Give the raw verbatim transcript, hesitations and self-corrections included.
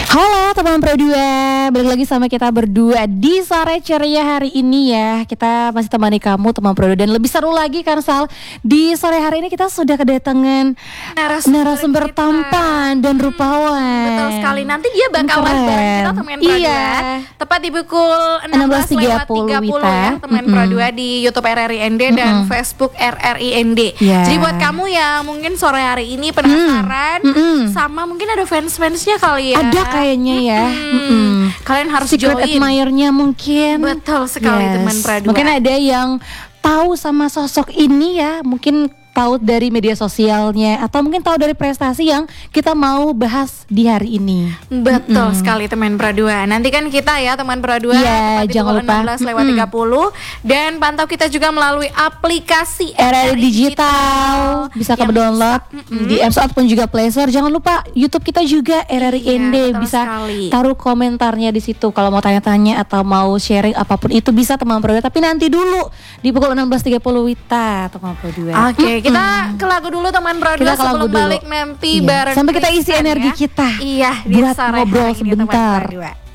Halo teman Pro dua, balik lagi sama kita berdua di sore ceria hari ini ya. Kita masih temani kamu teman Pro dua, dan lebih seru lagi kan Sal, di sore hari ini kita sudah kedatangan narasumber, narasumber tampan dan rupawan. Betul sekali, nanti dia bakal live bareng kita teman Pro dua. Iya. Tepat di pukul enam belas tiga puluh ya teman Pro dua di YouTube R R I N D mm-hmm. dan Facebook R R I N D. Yeah. Jadi buat kamu yang mungkin sore hari ini penasaran mm-hmm. sama mungkin ada fans-fansnya kali ya. Ada kayaknya ya. Mm-hmm. Mm-hmm. Kalian harus Secret join. admirer-nya mungkin. Betul sekali yes. teman Pro dua. Mungkin ada yang tahu sama sosok ini ya, mungkin tahu dari media sosialnya atau mungkin tahu dari prestasi yang kita mau bahas di hari ini. Betul mm-hmm. sekali teman Pro dua. Nanti kan kita ya teman Pro dua yeah, jangan lupa enam belas lewat tiga puluh dan pantau kita juga melalui aplikasi R R I Digital. Bisa kamu download mm-hmm. di App Store ataupun juga Play Store. Jangan lupa YouTube kita juga R R I N D, iya, bisa sekali. Taruh komentarnya di situ kalau mau tanya-tanya atau mau sharing apapun itu bisa teman Pro dua. Tapi nanti dulu di pukul enam belas tiga puluh Wita teman Pro dua. Oke. Okay. Kita ke lagu dulu teman Pro dua sebelum balik nanti iya. bareng sampai kita isi energi ya. kita. Iya, buat ngobrol sebentar.